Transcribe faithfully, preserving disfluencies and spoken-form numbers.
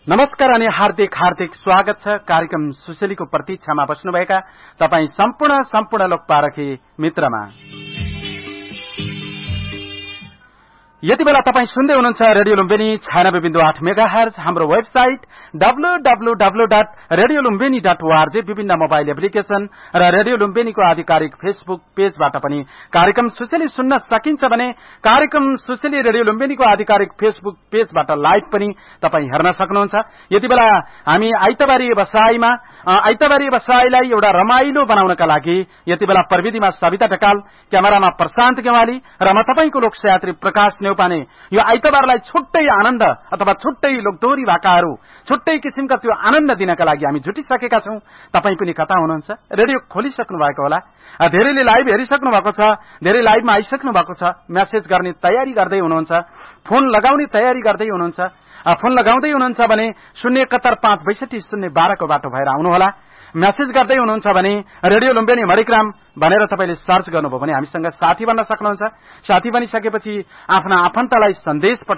नमस्कार अनि हार्दिक हार्दिक स्वागत छ कार्यक्रम सुसेलीको प्रतीक्षामा बस्नुभएका तपाई सम्पूर्ण सम्पूर्ण लोकपारखी मित्रमा। यति बेला तपाई सुन्दै हुनुहुन्छ रेडियो लुम्बिनी छयानब्बे बिन्दु आठ मेगाहर्ज, हाम्रो website W W W dot radio Lumbini dot ORG, विभिन्न मोबाइल एप्लिकेशन र रेडियो लुम्बिनीको आधिकारिक फेसबुक पेजबाट पनि कार्यक्रम सुसेली सुन्न सकिन्छ भने कार्यक्रम सुसेली रेडियो लुम्बिनीको आधिकारिक फेसबुक पेजबाट लाइभ पनि तपाई हेर्न सक्नुहुन्छ। यति बेला हामी आइतबारी बसाईमा आइतबारी बसाईलाई एउटा रमाइलो बनाउनका लागि यति बेला प्रविधिमा सविता ढकाल, क्यामेरामा प्रशान्त गेवाली र म तपाईको लोकसयात्री प्रकाश नेउपाने यो आइतबारलाई छुट्टै आनन्द अथवा छुट्टै लोकदोरी भाकाहरू, छुट्टै किसिमका त्यो आनन्द दिनका लागि हामी जुटिसकेका छौं। तपाई पनि कता हुनुहुन्छ? रेडियो खोलिसक्नु भएको होला, धेरैले लाइभ हेरिसक्नु भएको छ, धेरै लाइभमा आइसक्नु भएको छ, मेसेज गर्ने तयारी गर्दै हुनुहुन्छ, फोन लगाउने तयारी गर्दै हुनुहुन्छ। फोन लगाउँदै हुनुहुन्छ भने शून्य एकहत्तर पाँच बैसठी शून्य बाह्रको बाटो भएर आउनुहोला। मेसेज गर्दै हुनुहुन्छ भने रेडियो लुम्बिनी मणिग्राम भनेर तपाईले सर्च गर्नुभयो भने हामीसँग साथी बन्न सक्नुहुन्छ। साथी बनिसकेपछि आफ्ना आफन्तलाई सन्देश